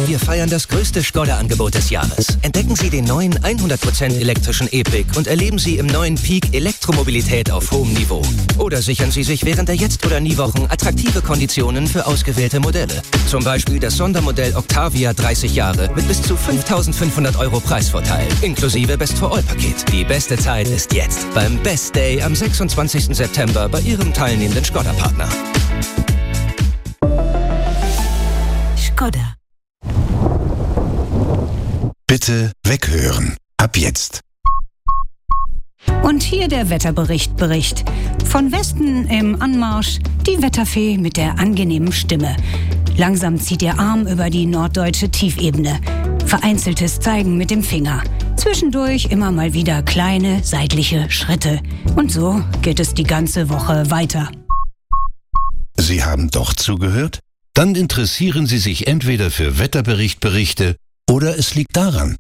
Wir feiern das größte Skoda-Angebot des Jahres. Entdecken Sie den neuen 100% elektrischen E-Pick und erleben Sie im neuen Peak Elektromobilität auf hohem Niveau. Oder sichern Sie sich während der Jetzt- oder Nie-Wochen attraktive Konditionen für ausgewählte Modelle. Zum Beispiel das Sondermodell Octavia 30 Jahre mit bis zu 5.500 € Preisvorteil, inklusive Best-for-All-Paket. Die beste Zeit ist jetzt beim Best Day am 26. September bei Ihrem teilnehmenden Skoda-Partner. Skoda. Bitte weghören. Ab jetzt. Und hier der Wetterbericht. Von Westen im Anmarsch die Wetterfee mit der angenehmen Stimme. Langsam zieht ihr Arm über die norddeutsche Tiefebene. Vereinzeltes Zeigen mit dem Finger. Zwischendurch immer mal wieder kleine seitliche Schritte. Und so geht es die ganze Woche weiter. Sie haben doch zugehört? Dann interessieren Sie sich entweder für Wetterberichte oder es liegt daran.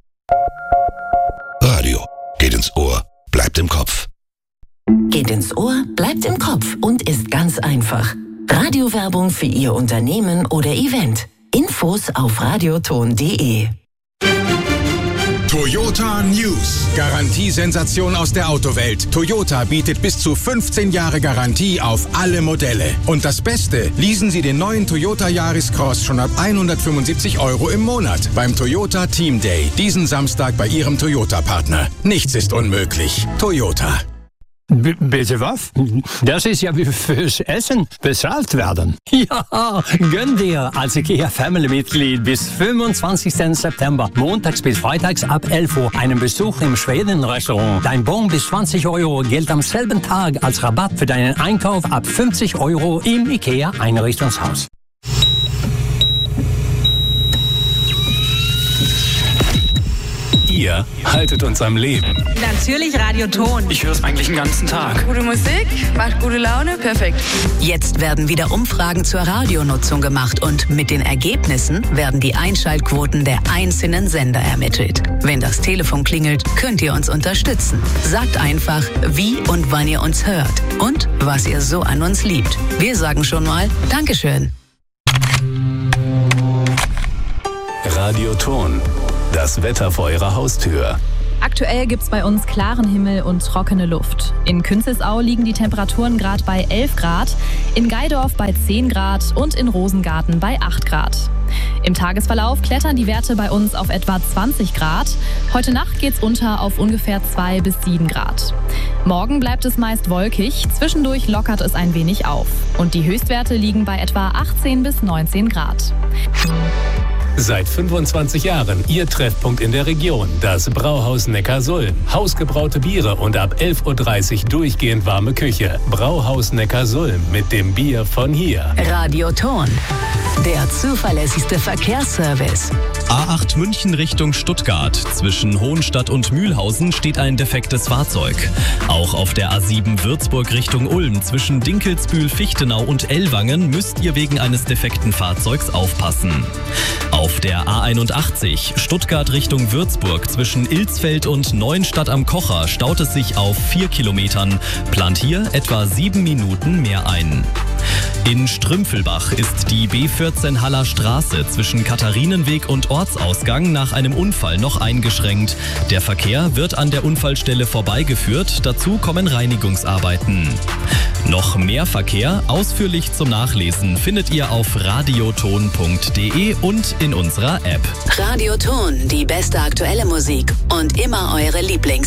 Radio geht ins Ohr, bleibt im Kopf. Geht ins Ohr, bleibt im Kopf und ist ganz einfach. Radiowerbung für Ihr Unternehmen oder Event. Infos auf radioton.de. Toyota News. Garantiesensation aus der Autowelt. Toyota bietet bis zu 15 Jahre Garantie auf alle Modelle. Und das Beste, leasen Sie den neuen Toyota Yaris Cross schon ab 175 € im Monat beim Toyota Team Day. Diesen Samstag bei Ihrem Toyota-Partner. Nichts ist unmöglich. Toyota. Bitte was? Das ist ja wie fürs Essen bezahlt werden. Ja, gönn dir als IKEA-Family-Mitglied bis 25. September, montags bis freitags ab 11 Uhr, einen Besuch im Schweden-Restaurant. Dein Bon bis 20 € gilt am selben Tag als Rabatt für deinen Einkauf ab 50 € im IKEA-Einrichtungshaus. Ihr haltet uns am Leben. Natürlich Radioton. Ich höre es eigentlich den ganzen Tag. Gute Musik, macht gute Laune, perfekt. Jetzt werden wieder Umfragen zur Radionutzung gemacht und mit den Ergebnissen werden die Einschaltquoten der einzelnen Sender ermittelt. Wenn das Telefon klingelt, könnt ihr uns unterstützen. Sagt einfach, wie und wann ihr uns hört und was ihr so an uns liebt. Wir sagen schon mal Dankeschön. Radioton. Das Wetter vor Ihrer Haustür. Aktuell gibt's bei uns klaren Himmel und trockene Luft. In Künzelsau liegen die Temperaturen gerade bei 11 Grad, in Geidorf bei 10 Grad und in Rosengarten bei 8 Grad. Im Tagesverlauf klettern die Werte bei uns auf etwa 20 Grad. Heute Nacht geht's unter auf ungefähr 2 bis 7 Grad. Morgen bleibt es meist wolkig, zwischendurch lockert es ein wenig auf. Und die Höchstwerte liegen bei etwa 18 bis 19 Grad. Seit 25 Jahren Ihr Treffpunkt in der Region, das Brauhaus Neckarsulm. Hausgebraute Biere und ab 11:30 Uhr durchgehend warme Küche. Brauhaus Neckarsulm mit dem Bier von hier. Radioton, der zuverlässigste Verkehrsservice. A8 München Richtung Stuttgart. Zwischen Hohenstadt und Mühlhausen steht ein defektes Fahrzeug. Auch auf der A7 Würzburg Richtung Ulm zwischen Dinkelsbühl, Fichtenau und Ellwangen müsst ihr wegen eines defekten Fahrzeugs aufpassen. Auf der A81 Stuttgart Richtung Würzburg zwischen Ilsfeld und Neuenstadt am Kocher staut es sich auf 4 Kilometern. Plant hier etwa 7 Minuten mehr ein. In Strümpfelbach ist die B14 Haller Straße zwischen Katharinenweg und Ortsausgang nach einem Unfall noch eingeschränkt. Der Verkehr wird an der Unfallstelle vorbeigeführt, dazu kommen Reinigungsarbeiten. Noch mehr Verkehr, ausführlich zum Nachlesen, findet ihr auf radioton.de und in unserer App. Radioton, die beste aktuelle Musik und immer eure Lieblings